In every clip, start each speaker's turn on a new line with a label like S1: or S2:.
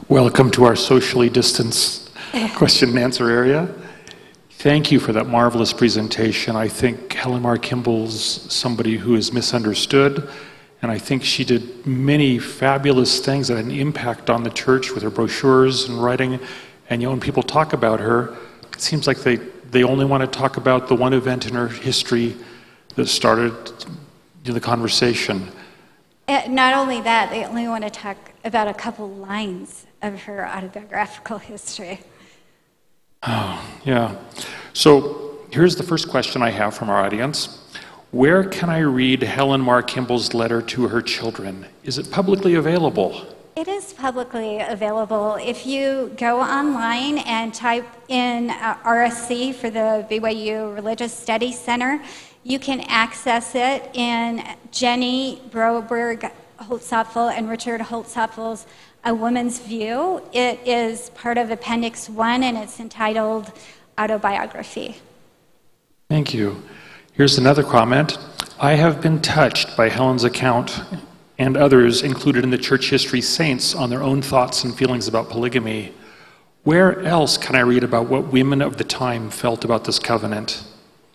S1: Welcome to our socially distanced question and answer area. Thank you for that marvelous presentation. I think Helen Mar Kimball's somebody who is misunderstood, and I think she did many fabulous things that had an impact on the church with her brochures and writing. And when people talk about her, it seems like they only want to talk about the one event in her history that started the conversation.
S2: Not only that, they only want to talk about a couple lines of her autobiographical history.
S1: Oh, yeah. So here's the first question I have from our audience. Where can I read Helen Mar Kimball's letter to her children? Is it publicly available?
S2: It is publicly available. If you go online and type in RSC for the BYU Religious Studies Center, you can access it in Jenny Broberg Holtzapfel and Richard Holtzapfel's A Woman's View. It is part of Appendix 1, and it's entitled Autobiography.
S1: Thank you. Here's another comment. I have been touched by Helen's account and others included in the church history saints on their own thoughts and feelings about polygamy. Where else can I read about what women of the time felt about this covenant?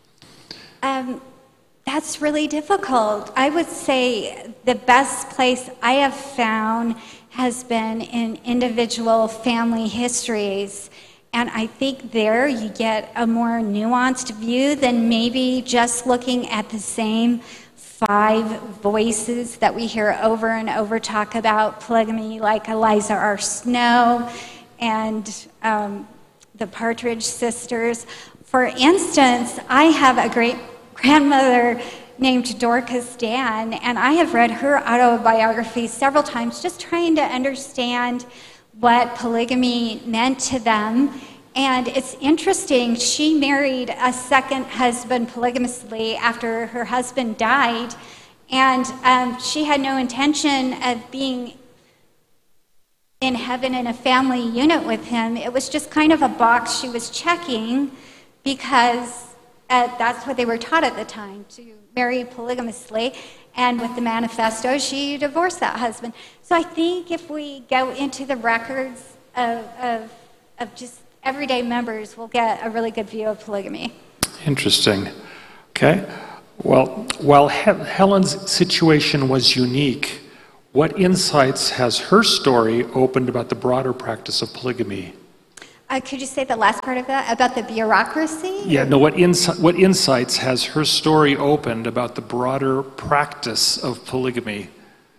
S2: That's really difficult. I would say the best place I have found has been in individual family histories. And I think there you get a more nuanced view than maybe just looking at the same 5 voices that we hear over and over talk about polygamy, like Eliza R. Snow and the Partridge Sisters. For instance, I have a great grandmother named Dorcas Dan, and I have read her autobiography several times just trying to understand what polygamy meant to them. And it's interesting, she married a second husband polygamously after her husband died, and she had no intention of being in heaven in a family unit with him. It was just kind of a box she was checking because that's what they were taught at the time, to marry polygamously. And with the manifesto, she divorced that husband. So I think if we go into the records of just everyday members, we'll get a really good view of polygamy.
S1: Interesting. Okay. Well, while Helen's situation was unique, what insights has her story opened about the broader practice of polygamy?
S2: Could you say the last part of that, about the bureaucracy?
S1: Yeah, no, what insights has her story opened about the broader practice of polygamy?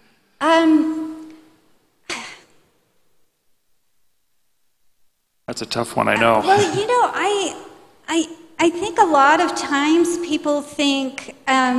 S1: That's a tough one, I know.
S2: Well, you know, I think a lot of times people think,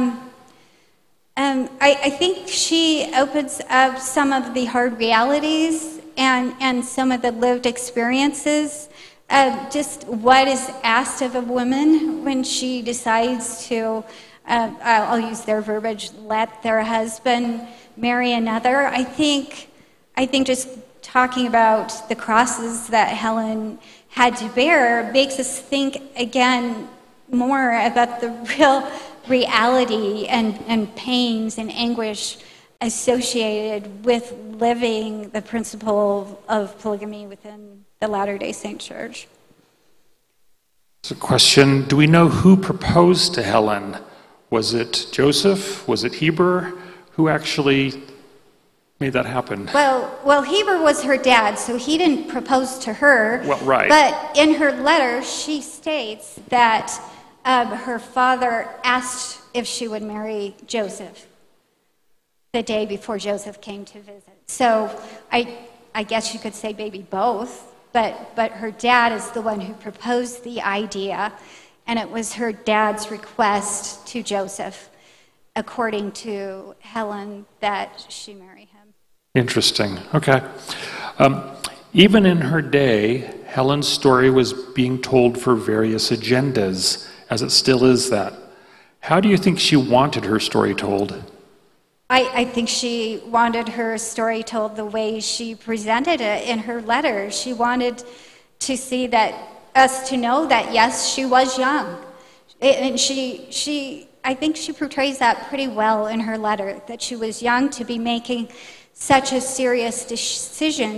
S2: I think she opens up some of the hard realities and some of the lived experiences, just what is asked of a woman when she decides to, I'll use their verbiage, let their husband marry another. I think just talking about the crosses that Helen had to bear makes us think again more about the real reality and pains and anguish associated with living the principle of polygamy within the Latter-day Saint Church.
S1: It's a question, do we know who proposed to Helen? Was it Joseph? Was it Heber? Who actually made that happen?
S2: Well, Heber was her dad, so he didn't propose to her.
S1: Well, right.
S2: But in her letter, she states that her father asked if she would marry Joseph the day before Joseph came to visit. So I guess you could say maybe both, but her dad is the one who proposed the idea, and it was her dad's request to Joseph, according to Helen, that she marry him.
S1: Interesting. Okay. Even in her day, Helen's story was being told for various agendas, as it still is that. How do you think she wanted her story told?
S2: I think she wanted her story told the way she presented it in her letter. She wanted to see us to know that, yes, she was young. And I think she portrays that pretty well in her letter, that she was young to be making such a serious decision.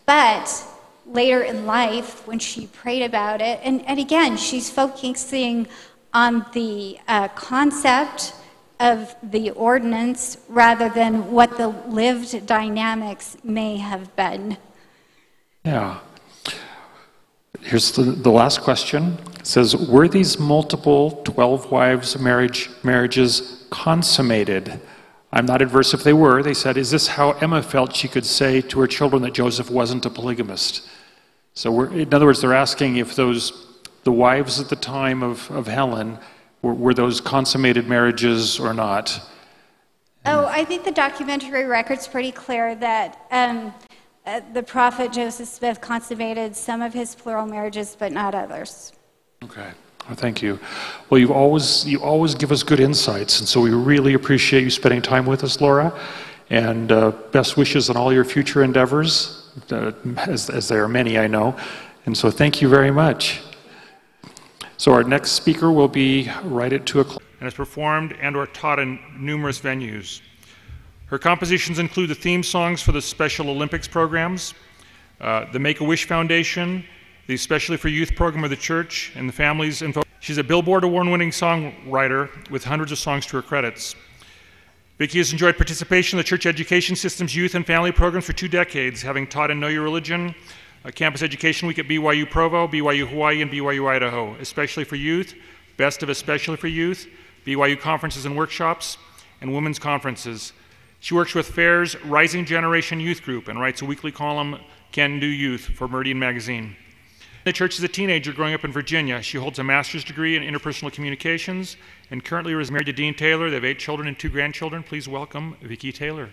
S2: But later in life, when she prayed about it, and again, she's focusing on the concept of the ordinance rather than what the lived dynamics may have been.
S1: Yeah. Here's the last question. It says, were these multiple 12 wives marriages consummated? I'm not adverse if they were. They said, is this how Emma felt she could say to her children that Joseph wasn't a polygamist? So in other words, they're asking if the wives at the time of Helen, were those consummated marriages or not?
S2: Oh, I think the documentary record's pretty clear that the prophet Joseph Smith consummated some of his plural marriages, but not others.
S1: Okay. Well, thank you. Well, you always give us good insights, and so we really appreciate you spending time with us, Laura. And best wishes on all your future endeavors, as there are many, I know. And so thank you very much. So our next speaker will be right at 2 o'clock. And has performed and or taught in numerous venues. Her compositions include the theme songs for the Special Olympics programs, the Make-A-Wish Foundation, the Especially for Youth program of the church, and the Families Info. She's a Billboard award-winning songwriter with hundreds of songs to her credits. Vicki has enjoyed participation in the church education system's youth and family programs for 2 decades, having taught in Know Your Religion, Campus Education Week at BYU Provo, BYU Hawaii, and BYU Idaho, Especially for Youth, Best of Especially for Youth, BYU conferences and workshops, and women's conferences. She works with FAIR's Rising Generation Youth Group and writes a weekly column, Can Do Youth, for Meridian Magazine. The church is a teenager growing up in Virginia. She holds a master's degree in interpersonal communications and currently is married to Dean Taylor. They have 8 children and 2 grandchildren. Please welcome Vicki Taylor.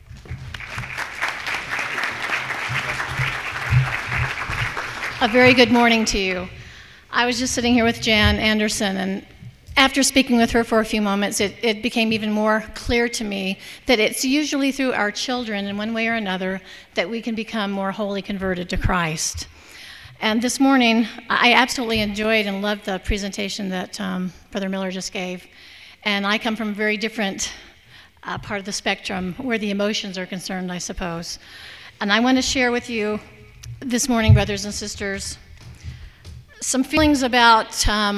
S3: A very good morning to you. I was just sitting here with Jan Anderson, and after speaking with her for a few moments, it became even more clear to me that it's usually through our children, in one way or another, that we can become more wholly converted to Christ. And this morning, I absolutely enjoyed and loved the presentation that Brother Miller just gave. And I come from a very different part of the spectrum where the emotions are concerned, I suppose. And I want to share with you this morning, brothers and sisters, some feelings about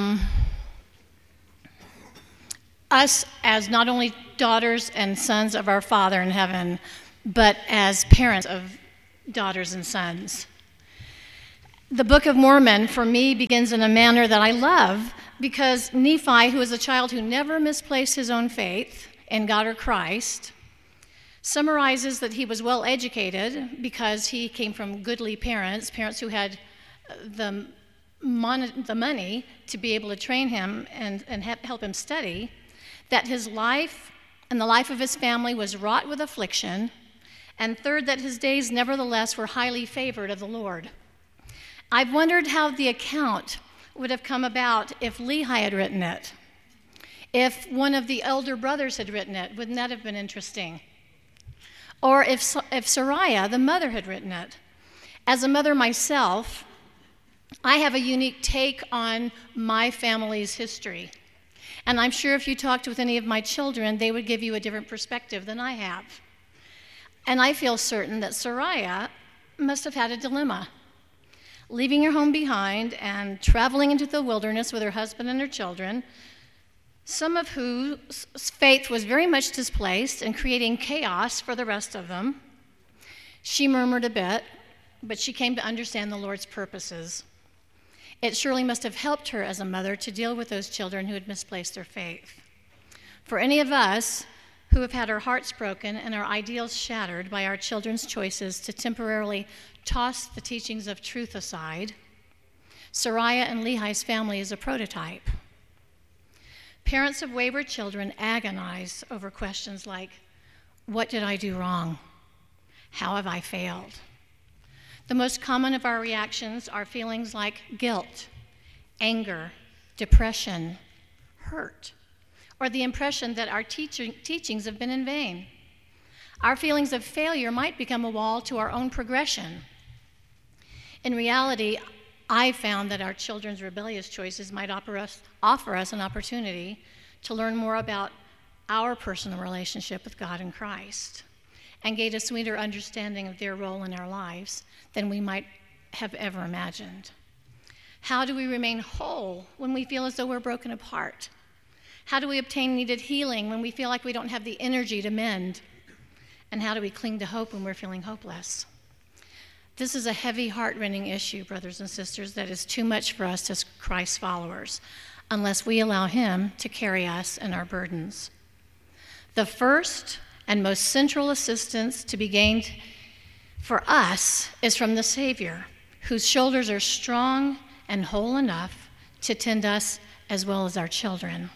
S3: us as not only daughters and sons of our Father in heaven, but as parents of daughters and sons. The Book of Mormon, for me, begins in a manner that I love, because Nephi, who is a child who never misplaced his own faith in God or Christ, summarizes that he was well educated because he came from goodly parents who had the money to be able to train him and help him study, that his life and the life of his family was wrought with affliction, and third, that his days nevertheless were highly favored of the Lord. I've wondered how the account would have come about if Lehi had written it, if one of the elder brothers had written it. Wouldn't that have been interesting? Or if Sariah, the mother, had written it. As a mother myself, I have a unique take on my family's history. And I'm sure if you talked with any of my children, they would give you a different perspective than I have. And I feel certain that Sariah must have had a dilemma. Leaving her home behind and traveling into the wilderness with her husband and her children, some of whose faith was very much displaced and creating chaos for the rest of them. She murmured a bit, but she came to understand the Lord's purposes. It surely must have helped her as a mother to deal with those children who had misplaced their faith. For any of us who have had our hearts broken and our ideals shattered by our children's choices to temporarily toss the teachings of truth aside, Sariah and Lehi's family is a prototype. Parents of wayward children agonize over questions like, what did I do wrong? How have I failed? The most common of our reactions are feelings like guilt, anger, depression, hurt, or the impression that our teachings have been in vain. Our feelings of failure might become a wall to our own progression. In reality, I found that our children's rebellious choices might offer us an opportunity to learn more about our personal relationship with God and Christ. and gain a sweeter understanding of their role in our lives than we might have ever imagined? How do we remain whole when we feel as though we're broken apart? How do we obtain needed healing when we feel like we don't have the energy to mend? And how do we cling to hope when we're feeling hopeless? This is a heavy, heart-rending issue, brothers and sisters, that is too much for us as Christ followers, unless we allow him to carry us and our burdens. The first and most central assistance to be gained for us is from the Savior, whose shoulders are strong and whole enough to tend us as well as our children.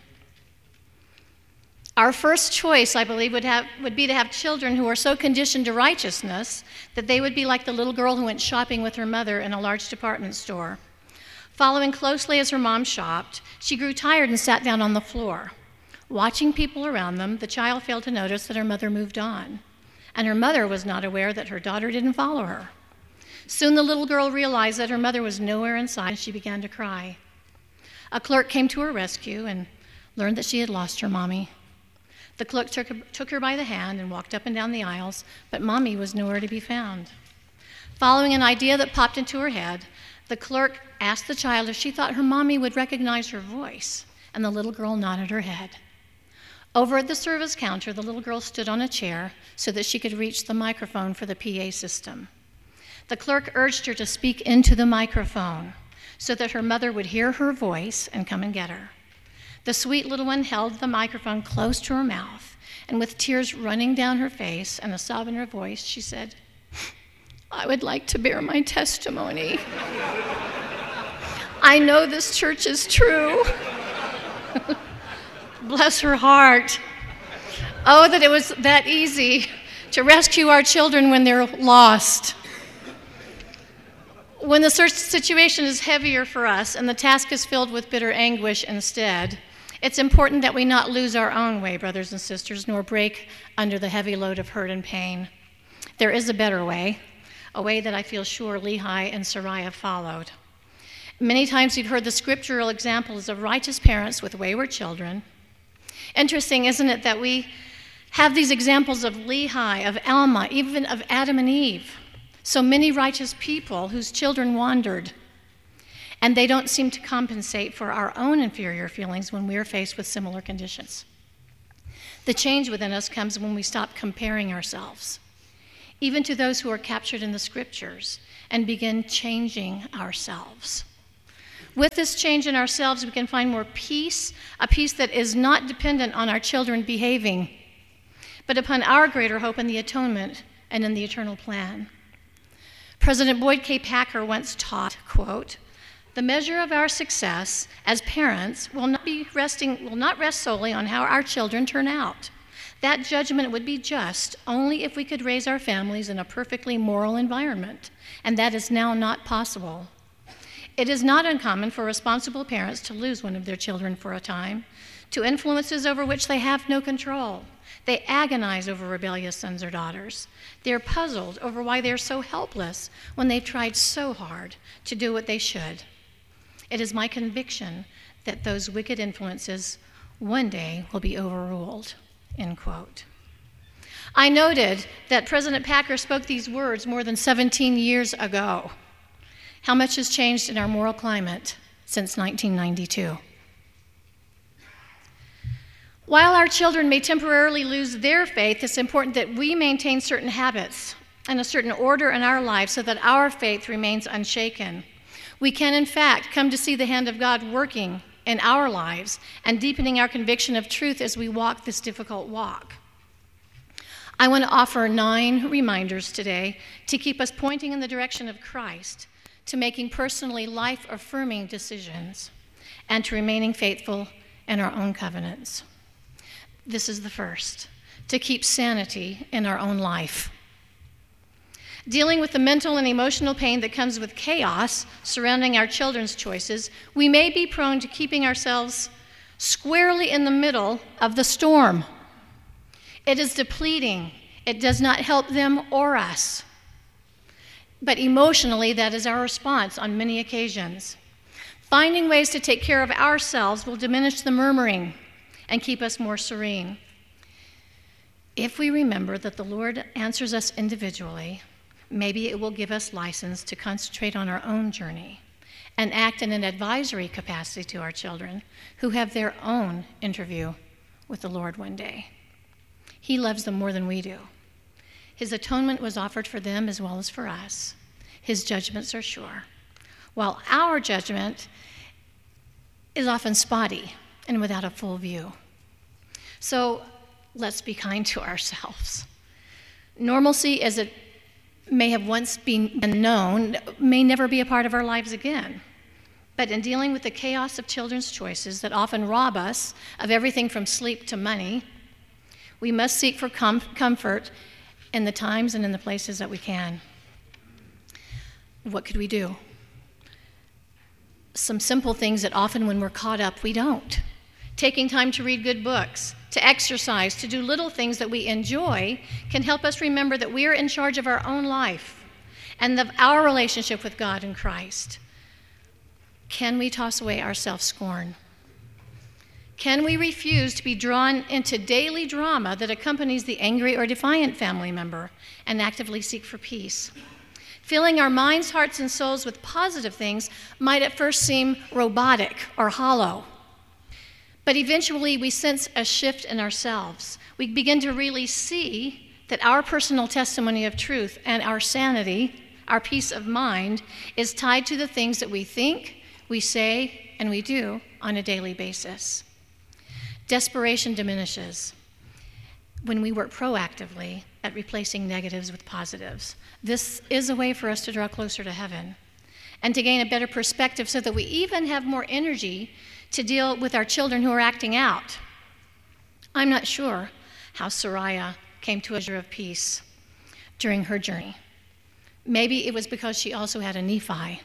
S3: Our first choice, I believe, would be to have children who are so conditioned to righteousness that they would be like the little girl who went shopping with her mother in a large department store. Following closely as her mom shopped, she grew tired and sat down on the floor. Watching people around them, the child failed to notice that her mother moved on, and her mother was not aware that her daughter didn't follow her. Soon the little girl realized that her mother was nowhere in sight, and she began to cry. A clerk came to her rescue and learned that she had lost her mommy. The clerk took her by the hand and walked up and down the aisles, but Mommy was nowhere to be found. Following an idea that popped into her head, the clerk asked the child if she thought her mommy would recognize her voice, and the little girl nodded her head. Over at the service counter, the little girl stood on a chair so that she could reach the microphone for the PA system. The clerk urged her to speak into the microphone so that her mother would hear her voice and come and get her. The sweet little one held the microphone close to her mouth, and with tears running down her face and a sob in her voice, she said, "I would like to bear my testimony. I know this church is true." Bless her heart. Oh, that it was that easy to rescue our children when they're lost. When the situation is heavier for us and the task is filled with bitter anguish instead, it's important that we not lose our own way, brothers and sisters, nor break under the heavy load of hurt and pain. There is a better way, a way that I feel sure Lehi and Sariah followed. Many times we've heard the scriptural examples of righteous parents with wayward children. Interesting, isn't it, that we have these examples of Lehi, of Alma, even of Adam and Eve. So many righteous people whose children wandered, and they don't seem to compensate for our own inferior feelings when we are faced with similar conditions. The change within us comes when we stop comparing ourselves, even to those who are captured in the scriptures, and begin changing ourselves. With this change in ourselves, we can find more peace, a peace that is not dependent on our children behaving, but upon our greater hope in the atonement and in the eternal plan. President Boyd K. Packer once taught, quote, "The measure of our success as parents will not rest solely on how our children turn out. That judgment would be just only if we could raise our families in a perfectly moral environment, and that is now not possible. It is not uncommon for responsible parents to lose one of their children for a time to influences over which they have no control. They agonize over rebellious sons or daughters. They are puzzled over why they are so helpless when they've tried so hard to do what they should. It is my conviction that those wicked influences one day will be overruled," end quote. I noted that President Packer spoke these words more than 17 years ago. How much has changed in our moral climate since 1992? While our children may temporarily lose their faith, it's important that we maintain certain habits and a certain order in our lives so that our faith remains unshaken. We can, in fact, come to see the hand of God working in our lives and deepening our conviction of truth as we walk this difficult walk. I want to offer 9 reminders today to keep us pointing in the direction of Christ, to making personally life-affirming decisions, and to remaining faithful in our own covenants. This is the first, to keep sanity in our own life. Dealing with the mental and emotional pain that comes with chaos surrounding our children's choices, we may be prone to keeping ourselves squarely in the middle of the storm. It is depleting. It does not help them or us. But emotionally, that is our response on many occasions. Finding ways to take care of ourselves will diminish the murmuring and keep us more serene. If we remember that the Lord answers us individually, maybe it will give us license to concentrate on our own journey and act in an advisory capacity to our children who have their own interview with the Lord one day. He loves them more than we do. His atonement was offered for them as well as for us. His judgments are sure, while our judgment is often spotty and without a full view. So let's be kind to ourselves. Normalcy, as it may have once been known, may never be a part of our lives again. But in dealing with the chaos of children's choices that often rob us of everything from sleep to money, we must seek for comfort in the times and in the places that we can. What could we do? Some simple things that often when we're caught up, we don't. Taking time to read good books, to exercise, to do little things that we enjoy can help us remember that we are in charge of our own life and of our relationship with God and Christ. Can we toss away our self-scorn? Can we refuse to be drawn into daily drama that accompanies the angry or defiant family member and actively seek for peace? Filling our minds, hearts, and souls with positive things might at first seem robotic or hollow. But eventually we sense a shift in ourselves. We begin to really see that our personal testimony of truth and our sanity, our peace of mind, is tied to the things that we think, we say, and we do on a daily basis. Desperation diminishes when we work proactively at replacing negatives with positives. This is a way for us to draw closer to heaven and to gain a better perspective so that we even have more energy to deal with our children who are acting out. I'm not sure how Sariah came to a measure of peace during her journey. Maybe it was because she also had a Nephi.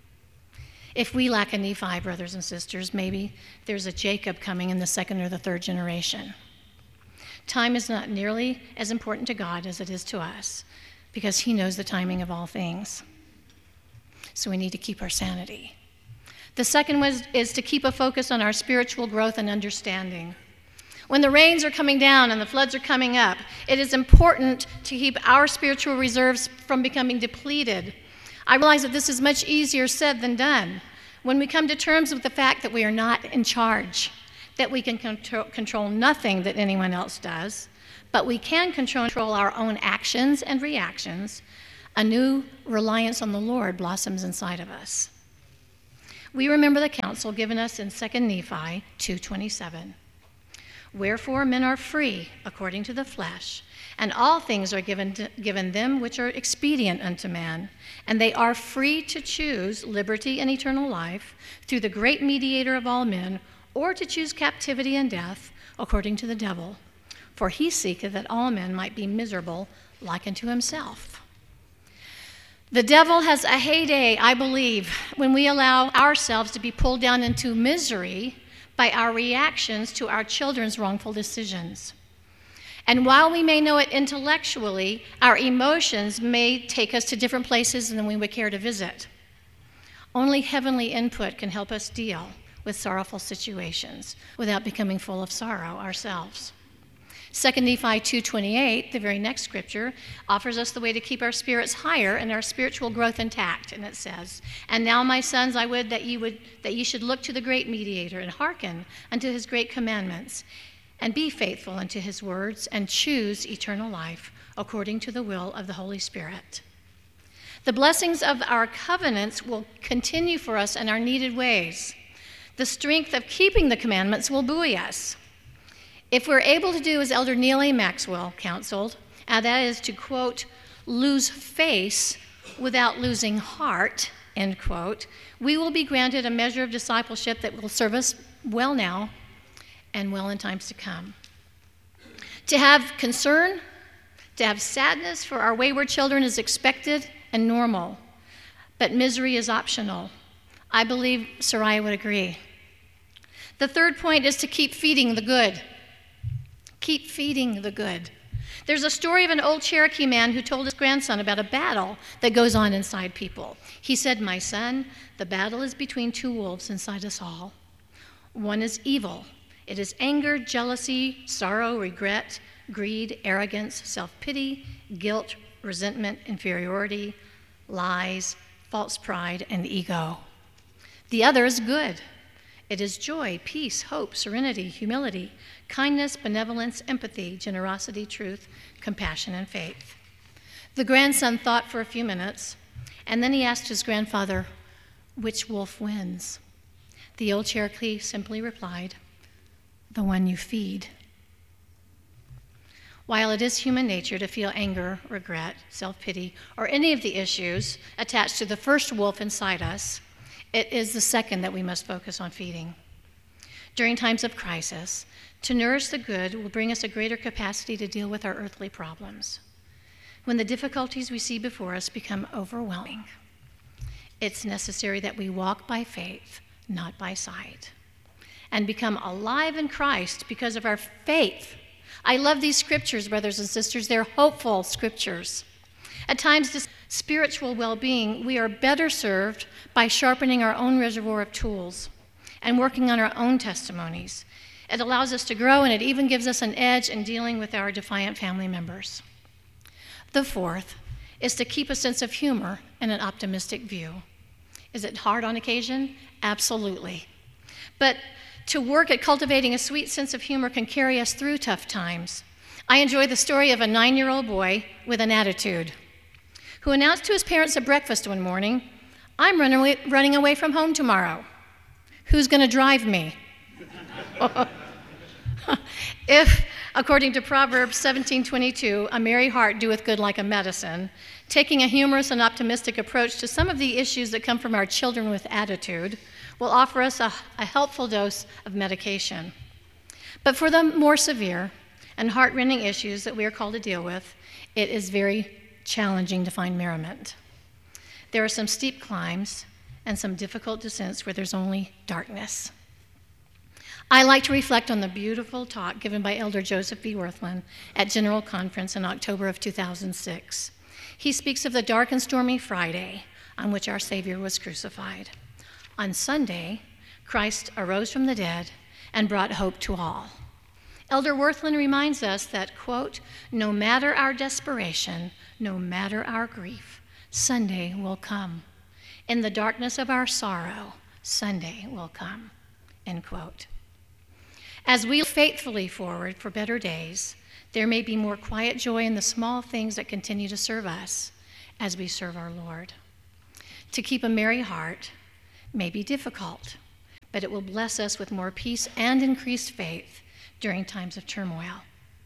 S3: If we lack a Nephi, brothers and sisters, maybe there's a Jacob coming in the second or the third generation. Time is not nearly as important to God as it is to us because he knows the timing of all things. So we need to keep our sanity. The second is to keep a focus on our spiritual growth and understanding. When the rains are coming down and the floods are coming up, it is important to keep our spiritual reserves from becoming depleted. I realize that this is much easier said than done. When we come to terms with the fact that we are not in charge, that we can control nothing that anyone else does, but we can control our own actions and reactions, a new reliance on the Lord blossoms inside of us. We remember the counsel given us in 2 Nephi 2:27. Wherefore men are free according to the flesh, and all things are given them which are expedient unto man, and they are free to choose liberty and eternal life through the great mediator of all men, or to choose captivity and death according to the devil. For he seeketh that all men might be miserable like unto himself. The devil has a heyday, I believe, when we allow ourselves to be pulled down into misery by our reactions to our children's wrongful decisions. And while we may know it intellectually, our emotions may take us to different places than we would care to visit. Only heavenly input can help us deal with sorrowful situations without becoming full of sorrow ourselves. 2 Nephi 2:28, the very next scripture, offers us the way to keep our spirits higher and our spiritual growth intact. And it says, "And now, my sons, I would that ye should look to the great mediator and hearken unto his great commandments, and be faithful unto his words, and choose eternal life according to the will of the Holy Spirit." The blessings of our covenants will continue for us in our needed ways. The strength of keeping the commandments will buoy us. If we're able to do as Elder Neal A. Maxwell counseled, and that is to, quote, lose face without losing heart, end quote, we will be granted a measure of discipleship that will serve us well now and well in times to come. To have concern, to have sadness for our wayward children is expected and normal, but misery is optional. I believe Sariah would agree. The third point is to keep feeding the good. Keep feeding the good. There's a story of an old Cherokee man who told his grandson about a battle that goes on inside people. He said, "My son, the battle is between two wolves inside us all. One is evil. It is anger, jealousy, sorrow, regret, greed, arrogance, self-pity, guilt, resentment, inferiority, lies, false pride, and ego. The other is good. It is joy, peace, hope, serenity, humility, kindness, benevolence, empathy, generosity, truth, compassion, and faith. The grandson thought for a few minutes, and then he asked his grandfather, "Which wolf wins?" The old Cherokee simply replied, "The one you feed." While it is human nature to feel anger, regret, self-pity, or any of the issues attached to the first wolf inside us, it is the second that we must focus on feeding. During times of crisis, to nourish the good will bring us a greater capacity to deal with our earthly problems. When the difficulties we see before us become overwhelming, it's necessary that we walk by faith, not by sight, and become alive in Christ because of our faith. I love these scriptures, brothers and sisters. They're hopeful scriptures. At times, this spiritual well-being, we are better served by sharpening our own reservoir of tools and working on our own testimonies. It allows us to grow, and it even gives us an edge in dealing with our defiant family members. The fourth is to keep a sense of humor and an optimistic view. Is it hard on occasion? Absolutely. But to work at cultivating a sweet sense of humor can carry us through tough times. I enjoy the story of a 9-year-old boy with an attitude who announced to his parents at breakfast one morning, "I'm running away from home tomorrow. Who's going to drive me?" If, according to Proverbs 17:22, a merry heart doeth good like a medicine, taking a humorous and optimistic approach to some of the issues that come from our children with attitude will offer us a helpful dose of medication. But for the more severe and heart-rending issues that we are called to deal with, it is very challenging to find merriment. There are some steep climbs and some difficult descents where there's only darkness. I like to reflect on the beautiful talk given by Elder Joseph B. Wirthlin at General Conference in October of 2006. He speaks of the dark and stormy Friday on which our Savior was crucified. On Sunday, Christ arose from the dead and brought hope to all. Elder Wirthlin reminds us that, quote, "No matter our desperation, no matter our grief, Sunday will come. In the darkness of our sorrow, Sunday will come," end quote. As we look faithfully forward for better days, there may be more quiet joy in the small things that continue to serve us as we serve our Lord. To keep a merry heart may be difficult, but it will bless us with more peace and increased faith during times of turmoil.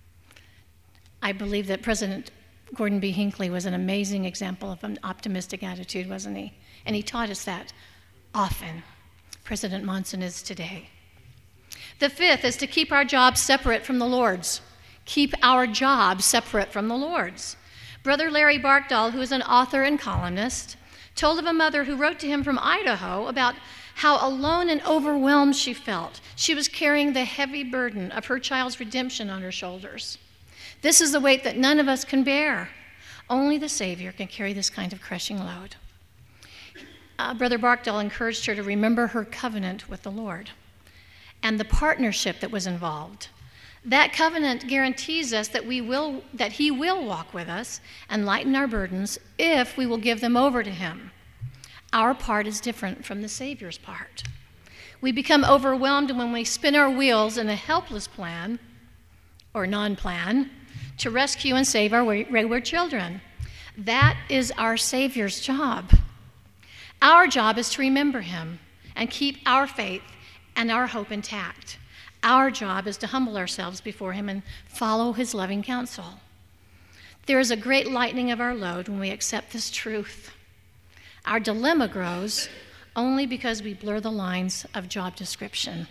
S3: I believe that President Gordon B. Hinckley was an amazing example of an optimistic attitude, wasn't he? And he taught us that often. President Monson is today. The fifth is to keep our jobs separate from the Lord's. Keep our jobs separate from the Lord's. Brother Larry Barkdahl, who is an author and columnist, told of a mother who wrote to him from Idaho about how alone and overwhelmed she felt. She was carrying the heavy burden of her child's redemption on her shoulders. This is the weight that none of us can bear. Only the Savior can carry this kind of crushing load. Brother Barkdahl encouraged her to remember her covenant with the Lord and the partnership that was involved. That covenant guarantees us that He will walk with us and lighten our burdens if we will give them over to Him. Our part is different from the Savior's part. We become overwhelmed when we spin our wheels in a helpless plan or non-plan to rescue and save our wayward children. That is our Savior's job. Our job is to remember Him and keep our faith and our hope intact. Our job is to humble ourselves before Him and follow His loving counsel. There is a great lightening of our load when we accept this truth. Our dilemma grows only because we blur the lines of job description.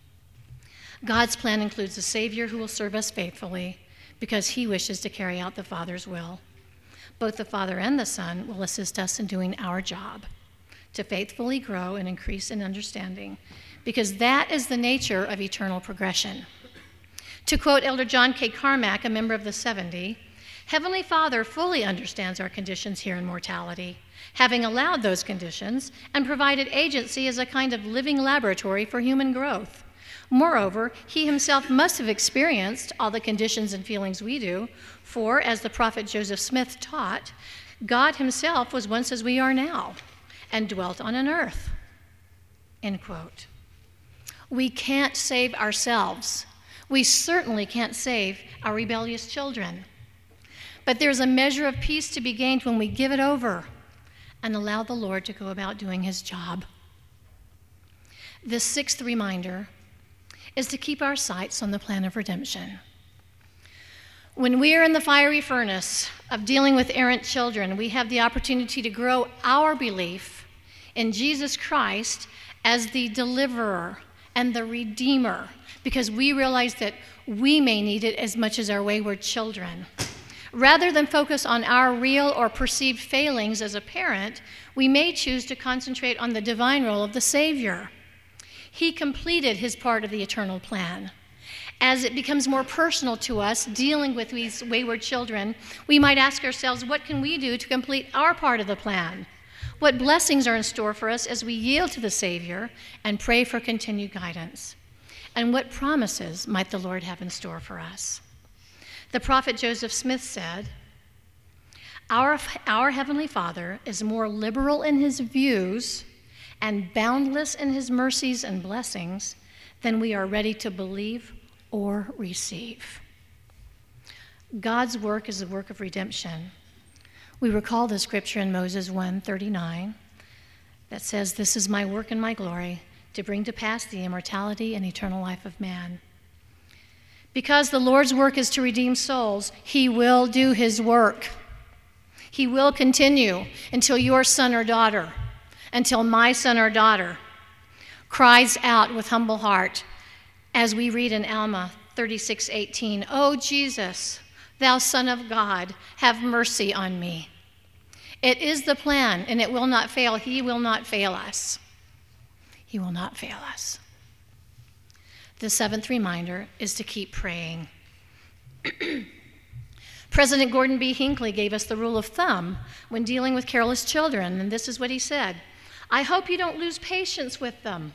S3: God's plan includes a Savior who will serve us faithfully because He wishes to carry out the Father's will. Both the Father and the Son will assist us in doing our job to faithfully grow and increase in understanding, because that is the nature of eternal progression. To quote Elder John K. Carmack, a member of the 70, Heavenly Father fully understands our conditions here in mortality, having allowed those conditions and provided agency as a kind of living laboratory for human growth. Moreover, he himself must have experienced all the conditions and feelings we do, for, as the prophet Joseph Smith taught, God himself was once as we are now and dwelt on an earth. End quote. We can't save ourselves. We certainly can't save our rebellious children. But there's a measure of peace to be gained when we give it over and allow the Lord to go about doing his job. The sixth reminder is to keep our sights on the plan of redemption. When we are in the fiery furnace of dealing with errant children, we have the opportunity to grow our belief in Jesus Christ as the deliverer and the redeemer, because we realize that we may need it as much as our wayward children. Rather than focus on our real or perceived failings as a parent, we may choose to concentrate on the divine role of the Savior. He completed his part of the eternal plan. As it becomes more personal to us, dealing with these wayward children, we might ask ourselves, what can we do to complete our part of the plan? What blessings are in store for us as we yield to the Savior and pray for continued guidance? And what promises might the Lord have in store for us? The prophet Joseph Smith said, our Heavenly Father is more liberal in his views and boundless in his mercies and blessings than we are ready to believe or receive. God's work is a work of redemption. We recall the scripture in Moses 1:39 that says, "This is my work and my glory, to bring to pass the immortality and eternal life of man." Because the Lord's work is to redeem souls, he will do his work. He will continue until your son or daughter, until my son or daughter, cries out with humble heart, as we read in Alma 36:18, "O Jesus, thou Son of God, have mercy on me." It is the plan, and it will not fail. He will not fail us. He will not fail us. The seventh reminder is to keep praying. President Gordon B. Hinckley gave us the rule of thumb when dealing with careless children, and this is what he said: "I hope you don't lose patience with them.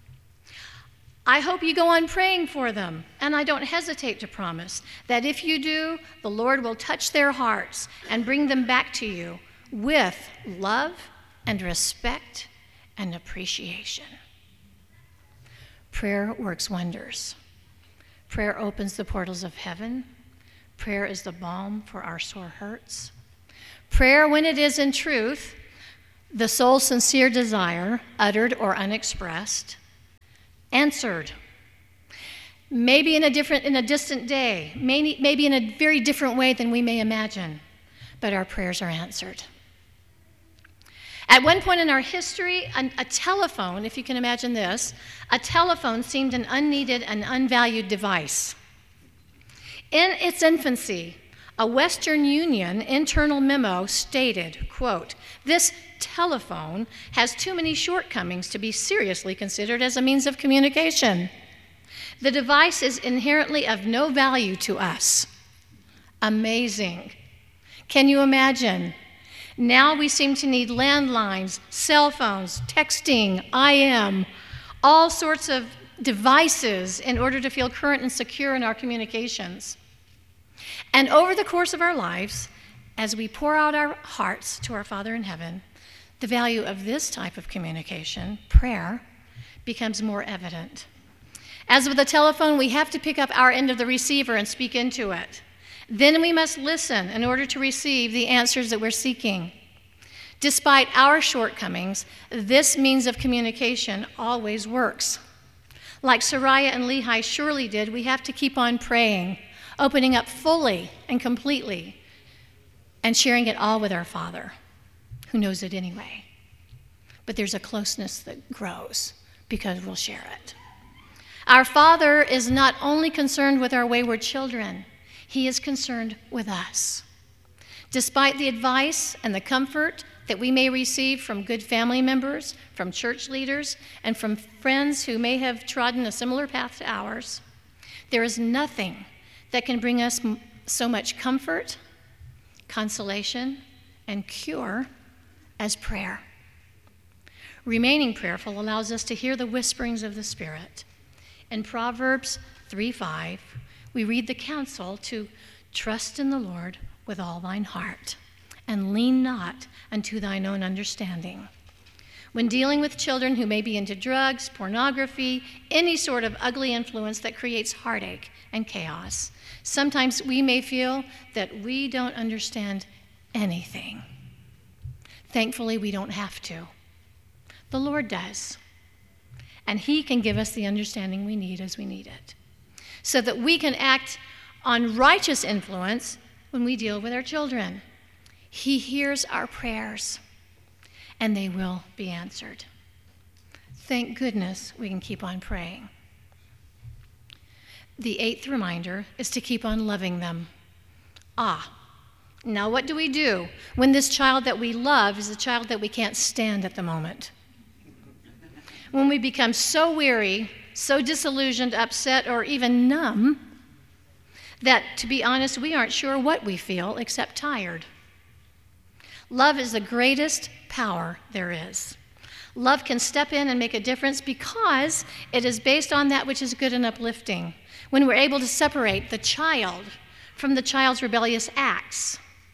S3: I hope you go on praying for them, and I don't hesitate to promise that if you do, the Lord will touch their hearts and bring them back to you with love and respect and appreciation." Prayer works wonders. Prayer opens the portals of heaven. Prayer is the balm for our sore hurts. Prayer, when it is in truth the soul's sincere desire, uttered or unexpressed, answered. Maybe in a distant day, maybe in a very different way than we may imagine, but our prayers are answered. At one point in our history, a telephone, if you can imagine this, a telephone seemed an unneeded and unvalued device. In its infancy, a Western Union internal memo stated, quote, "This telephone has too many shortcomings to be seriously considered as a means of communication. The device is inherently of no value to us." Amazing. Can you imagine? Now we seem to need landlines, cell phones, texting, IM, all sorts of devices in order to feel current and secure in our communications. And over the course of our lives, as we pour out our hearts to our Father in heaven, the value of this type of communication, prayer, becomes more evident. As with the telephone, we have to pick up our end of the receiver and speak into it. Then we must listen in order to receive the answers that we're seeking. Despite our shortcomings, this means of communication always works. Like Sariah and Lehi surely did, we have to keep on praying, opening up fully and completely, and sharing it all with our Father, who knows it anyway. But there's a closeness that grows because we'll share it. Our Father is not only concerned with our wayward children, he is concerned with us. Despite the advice and the comfort that we may receive from good family members, from church leaders, and from friends who may have trodden a similar path to ours, there is nothing that can bring us so much comfort, consolation, and cure as prayer. Remaining prayerful allows us to hear the whisperings of the Spirit. In Proverbs 3:5, we read the counsel to trust in the Lord with all thine heart, and lean not unto thine own understanding. When dealing with children who may be into drugs, pornography, any sort of ugly influence that creates heartache and chaos, sometimes we may feel that we don't understand anything. Thankfully, we don't have to. The Lord does. And He can give us the understanding we need as we need it, so that we can act on righteous influence when we deal with our children. He hears our prayers, and they will be answered. Thank goodness we can keep on praying. The 8th reminder is to keep on loving them. Now what do we do when this child that we love is a child that we can't stand at the moment? When we become so weary, so disillusioned, upset, or even numb, that, to be honest, we aren't sure what we feel except tired. Love is the greatest power there is. Love can step in and make a difference because it is based on that which is good and uplifting. When we're able to separate the child from the child's rebellious acts,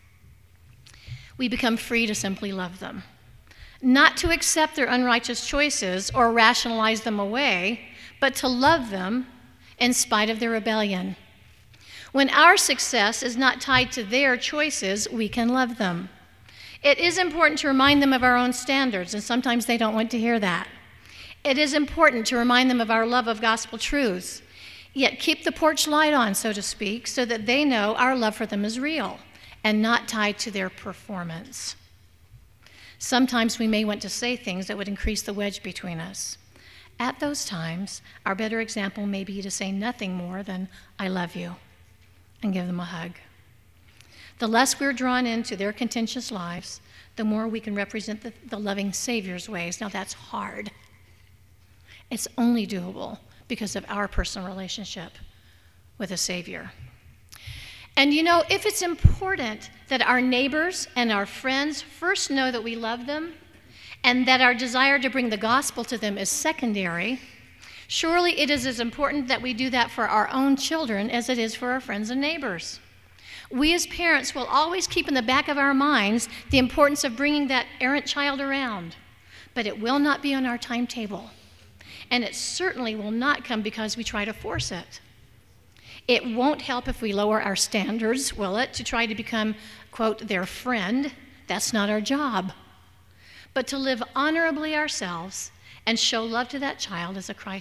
S3: we become free to simply love them. Not to accept their unrighteous choices or rationalize them away, but to love them in spite of their rebellion. When our success is not tied to their choices, we can love them. It is important to remind them of our own standards, and sometimes they don't want to hear that. It is important to remind them of our love of gospel truths, yet keep the porch light on, so to speak, so that they know our love for them is real and not tied to their performance. Sometimes we may want to say things that would increase the wedge between us. At those times, our better example may be to say nothing more than, "I love you," and give them a hug. The less we're drawn into their contentious lives, the more we can represent the loving Savior's ways. Now that's hard. It's only doable because of our personal relationship with a Savior. And you know, if it's important that our neighbors and our friends first know that we love them and that our desire to bring the gospel to them is secondary, surely it is as important that we do that for our own children as it is for our friends and neighbors. We as parents will always keep in the back of our minds the importance of bringing that errant child around, but it will not be on our timetable. And it certainly will not come because we try to force it. It won't help if we lower our standards, will it, to try to become, quote, their friend. That's not our job. But to live honorably ourselves and show love to that child as a Christ